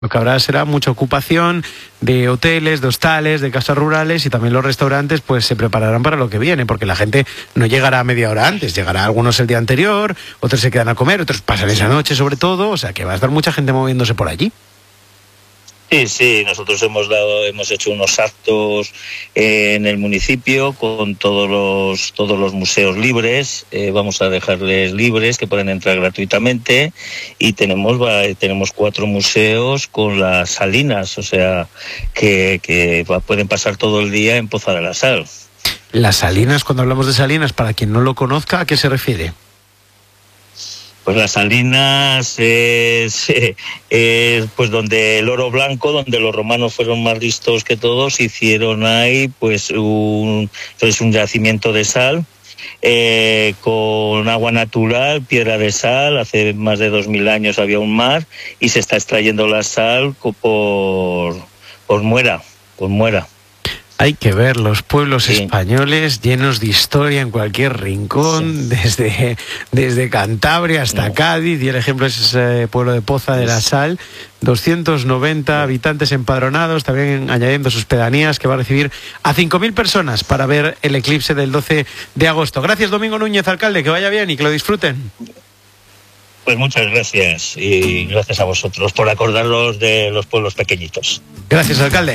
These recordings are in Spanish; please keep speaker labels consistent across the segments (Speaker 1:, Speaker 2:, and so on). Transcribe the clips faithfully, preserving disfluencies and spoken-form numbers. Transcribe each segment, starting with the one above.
Speaker 1: Lo que habrá será mucha ocupación de hoteles, de hostales, de casas rurales, y también los restaurantes pues se prepararán para lo que viene, porque la gente no llegará media hora antes, llegará algunos el día anterior, otros se quedan a comer, otros pasan esa noche sobre todo, o sea que va a estar mucha gente moviéndose por allí.
Speaker 2: Sí, sí, nosotros hemos dado, hemos hecho unos actos eh, en el municipio con todos los todos los museos libres. Eh, vamos a dejarles libres, que pueden entrar gratuitamente, y tenemos tenemos cuatro museos con las salinas, o sea que, que pueden pasar todo el día en Poza de la Sal.
Speaker 1: Las salinas, cuando hablamos de salinas, para quien no lo conozca, ¿a qué se refiere?
Speaker 2: Pues las salinas es, es pues donde el oro blanco, donde los romanos fueron más listos que todos, hicieron ahí pues un, es un yacimiento de sal eh, con agua natural, piedra de sal. Hace más de dos mil años había un mar y se está extrayendo la sal por, por muera, por muera.
Speaker 1: Hay que ver los pueblos
Speaker 2: sí.
Speaker 1: españoles llenos de historia en cualquier rincón, sí. desde, desde Cantabria hasta no. Cádiz, y el ejemplo es ese pueblo de Poza de la Sal, doscientos noventa sí. habitantes empadronados, también añadiendo sus pedanías, que va a recibir a cinco mil personas para ver el eclipse del doce de agosto. Gracias, Domingo Núñez, alcalde, que vaya bien y que lo disfruten.
Speaker 2: Pues muchas gracias, y gracias a vosotros por acordaros de los pueblos pequeñitos.
Speaker 1: Gracias, alcalde.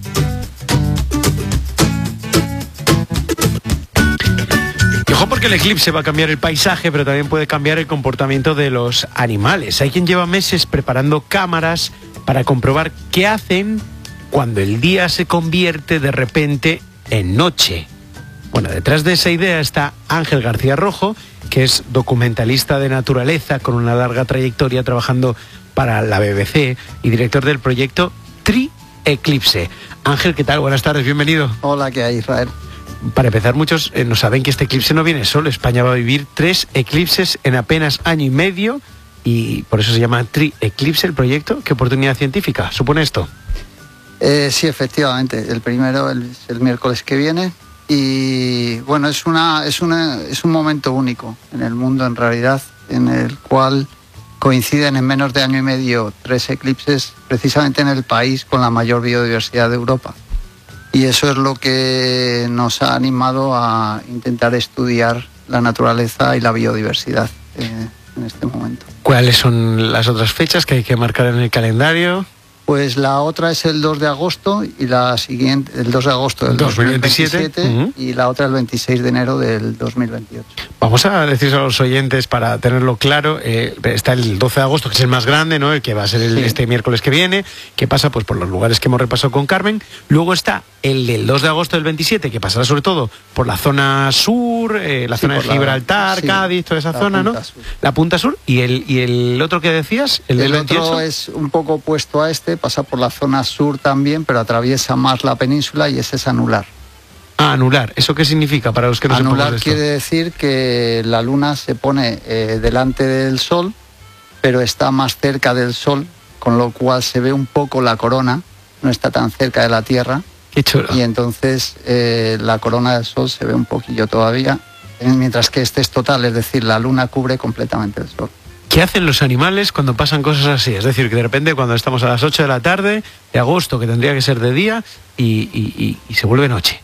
Speaker 1: Porque el eclipse va a cambiar el paisaje, pero también puede cambiar el comportamiento de los animales. Hay quien lleva meses preparando cámaras para comprobar qué hacen cuando el día se convierte de repente en noche. Bueno, detrás de esa idea está Ángel García Rojo, que es documentalista de naturaleza con una larga trayectoria trabajando para la B B C y director del proyecto Tri Eclipse. Ángel, ¿qué tal? Buenas tardes, bienvenido.
Speaker 3: Hola, ¿qué hay, Israel?
Speaker 1: Para empezar, muchos eh, no saben que este eclipse no viene solo. España va a vivir tres eclipses en apenas año y medio, y por eso se llama Tri Eclipse el proyecto. ¿Qué oportunidad científica supone esto?
Speaker 3: Eh, sí, efectivamente. El primero es el, el miércoles que viene, y bueno, es una es una es un momento único en el mundo, en realidad, en el cual coinciden en menos de año y medio tres eclipses, precisamente en el país con la mayor biodiversidad de Europa. Y eso es lo que nos ha animado a intentar estudiar la naturaleza y la biodiversidad eh, en este momento.
Speaker 1: ¿Cuáles son las otras fechas que hay que marcar en el calendario?
Speaker 3: Pues la otra es el dos de agosto, y la siguiente, el dos de agosto del
Speaker 1: dos mil veintisiete,
Speaker 3: dos mil veintisiete, uh-huh. y la otra el veintiséis de enero del dos mil veintiocho.
Speaker 1: Vamos a decir a los oyentes, para tenerlo claro, eh, está el doce de agosto, que es el más grande, ¿no? El que va a ser el, sí. este miércoles que viene, que pasa pues por los lugares que hemos repasado con Carmen. Luego está el del dos de agosto del veintisiete, que pasará sobre todo por la zona sur, eh, la sí, zona de Gibraltar, la, sí, Cádiz, toda esa zona, ¿no? Sur. La punta sur. ¿Y el, y el otro que decías?
Speaker 3: El,
Speaker 1: el
Speaker 3: del veintiocho. Otro es un poco opuesto a este, pasa por la zona sur también, pero atraviesa más la península, y ese es anular.
Speaker 1: Ah, anular. ¿Eso qué significa para los que no sepamos
Speaker 3: Anular
Speaker 1: de esto?
Speaker 3: Quiere decir que la luna se pone eh, delante del sol, pero está más cerca del sol, con lo cual se ve un poco la corona, no está tan cerca de la Tierra.
Speaker 1: Qué chulo.
Speaker 3: Y entonces eh, la corona del sol se ve un poquillo todavía, mientras que este es total, es decir, la luna cubre completamente el sol.
Speaker 1: ¿Qué hacen los animales cuando pasan cosas así? Es decir, que de repente cuando estamos a las ocho de la tarde, de agosto, que tendría que ser de día, y, y, y, y se vuelve noche.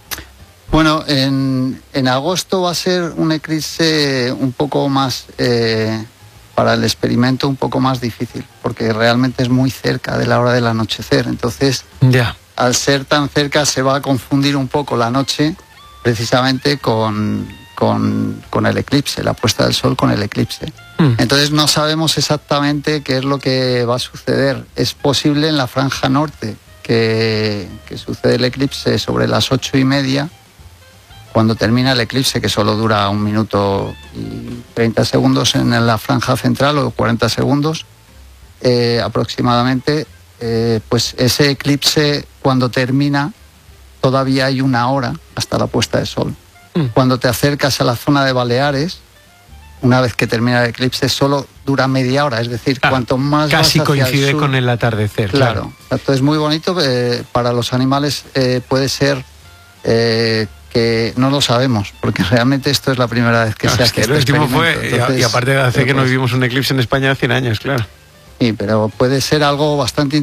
Speaker 3: Bueno, en, en agosto va a ser un eclipse un poco más, eh, para el experimento, un poco más difícil, porque realmente es muy cerca de la hora del anochecer. Entonces,
Speaker 1: ya.
Speaker 3: Al ser tan cerca, se va a confundir un poco la noche, precisamente con, con, con el eclipse, la puesta del sol con el eclipse. Mm. Entonces no sabemos exactamente qué es lo que va a suceder. Es posible en la franja norte que, que sucede el eclipse sobre las ocho y media, cuando termina el eclipse, que solo dura un minuto y treinta segundos en la franja central, o cuarenta segundos eh, aproximadamente, eh, pues ese eclipse, cuando termina, todavía hay una hora hasta la puesta de sol. Mm. Cuando te acercas a la zona de Baleares, una vez que termina el eclipse, solo dura media hora, es decir, ah, cuanto más
Speaker 1: casi
Speaker 3: vas hacia
Speaker 1: coincide
Speaker 3: el sur,
Speaker 1: con el atardecer.
Speaker 3: Claro, claro. Es muy bonito. Eh, para los animales eh, puede ser eh, que no lo sabemos, porque realmente esto es la primera vez que
Speaker 1: claro,
Speaker 3: se hace.
Speaker 1: Es que el
Speaker 3: este
Speaker 1: último fue, entonces, y aparte hace que no vivimos un eclipse en España hace cien años, claro.
Speaker 3: Sí, pero puede ser algo bastante